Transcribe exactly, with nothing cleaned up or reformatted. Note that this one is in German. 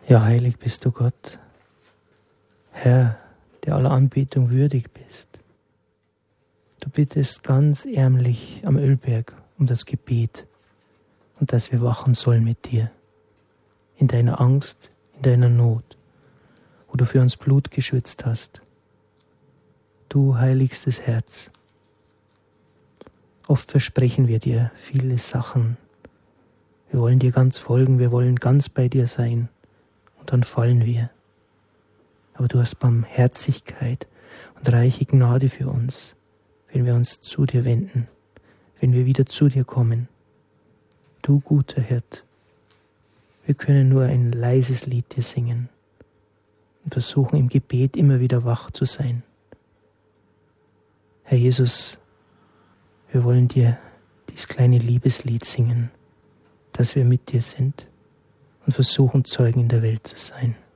Ja, heilig bist du Gott, Herr, der aller Anbetung würdig bist. Du bittest ganz ärmlich am Ölberg um das Gebet und dass wir wachen sollen mit dir, in deiner Angst, in deiner Not, wo du für uns Blut geschwitzt hast. Du heiligstes Herz, oft versprechen wir dir viele Sachen. Wir wollen dir ganz folgen, wir wollen ganz bei dir sein. Und dann fallen wir. Aber du hast Barmherzigkeit und reiche Gnade für uns, wenn wir uns zu dir wenden, wenn wir wieder zu dir kommen. Du guter Hirt, wir können nur ein leises Lied dir singen und versuchen im Gebet immer wieder wach zu sein. Herr Jesus, wir wollen dir dieses kleine Liebeslied singen, dass wir mit dir sind und versuchen, Zeugen in der Welt zu sein.